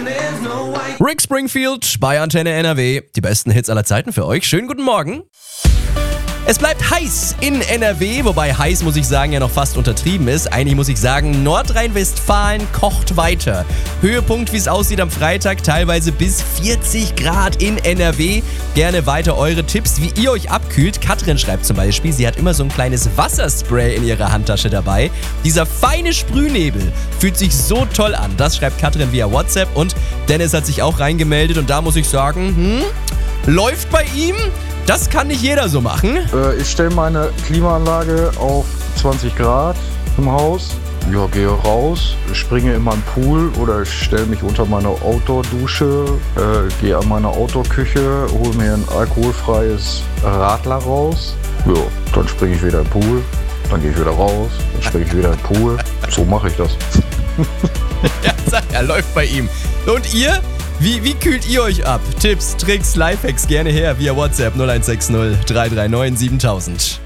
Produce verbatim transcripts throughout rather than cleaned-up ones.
Rick Springfield bei Antenne N R W. Die besten Hits aller Zeiten für euch. Schönen guten Morgen. Es bleibt heiß in N R W, wobei heiß, muss ich sagen, ja noch fast untertrieben ist. Eigentlich muss ich sagen, Nordrhein-Westfalen kocht weiter. Höhepunkt, wie es aussieht am Freitag, teilweise bis vierzig Grad in N R W. Gerne weiter eure Tipps, wie ihr euch abkühlt. Katrin schreibt zum Beispiel, sie hat immer so ein kleines Wasserspray in ihrer Handtasche dabei. Dieser feine Sprühnebel fühlt sich so toll an. Das schreibt Katrin via WhatsApp und Dennis hat sich auch reingemeldet und da muss ich sagen, hm, läuft bei ihm. Das kann nicht jeder so machen. Äh, ich stelle meine Klimaanlage auf zwanzig Grad im Haus. Ja, gehe raus, springe in meinen Pool oder stelle mich unter meine Outdoor-Dusche, äh, gehe an meine Outdoor-Küche, hole mir ein alkoholfreies Radler raus. Ja, dann springe ich wieder in den Pool, dann gehe ich wieder raus, dann springe ich wieder in den Pool. So mache ich das. Ja, sag ja, läuft bei ihm. Und ihr? Wie, wie kühlt ihr euch ab? Tipps, Tricks, Lifehacks gerne her via WhatsApp null eins sechs null drei drei neun siebentausend.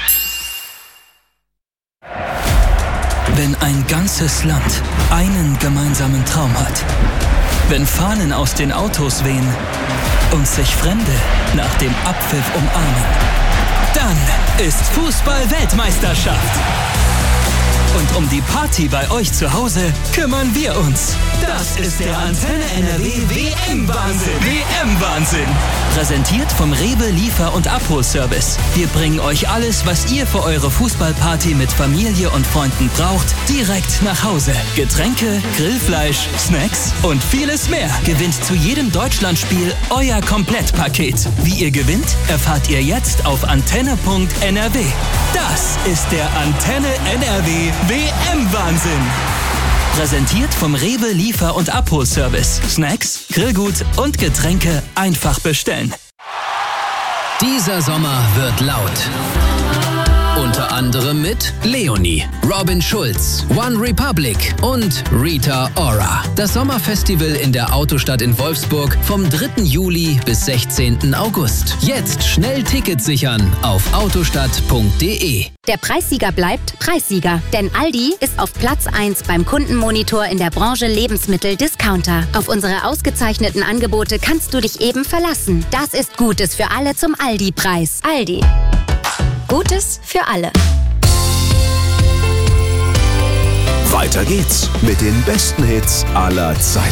Wenn ein ganzes Land einen gemeinsamen Traum hat, wenn Fahnen aus den Autos wehen und sich Fremde nach dem Abpfiff umarmen, dann ist Fußball-Weltmeisterschaft. Und um die Party bei euch zu Hause kümmern wir uns. Das ist der Antenne N R W W M-Wahnsinn. W M-Wahnsinn. Präsentiert vom Rewe Liefer- und Abholservice. Wir bringen euch alles, was ihr für eure Fußballparty mit Familie und Freunden braucht, direkt nach Hause. Getränke, Grillfleisch, Snacks und vieles mehr. Gewinnt zu jedem Deutschlandspiel euer Komplettpaket. Wie ihr gewinnt, erfahrt ihr jetzt auf antenne punkt n r w. Das ist der Antenne N R W W M-Wahnsinn. Präsentiert vom Rewe Liefer- und Abholservice. Snacks, Grillgut und Getränke einfach bestellen. Dieser Sommer wird laut. Unter anderem mit Leonie, Robin Schulz, One Republic und Rita Ora. Das Sommerfestival in der Autostadt in Wolfsburg vom dritten Juli bis sechzehnten August. Jetzt schnell Tickets sichern auf autostadt punkt de. Der Preissieger bleibt Preissieger, denn Aldi ist auf Platz eins beim Kundenmonitor in der Branche Lebensmittel-Discounter. Auf unsere ausgezeichneten Angebote kannst du dich eben verlassen. Das ist Gutes für alle zum Aldi-Preis. Aldi. Gutes für alle. Weiter geht's mit den besten Hits aller Zeiten.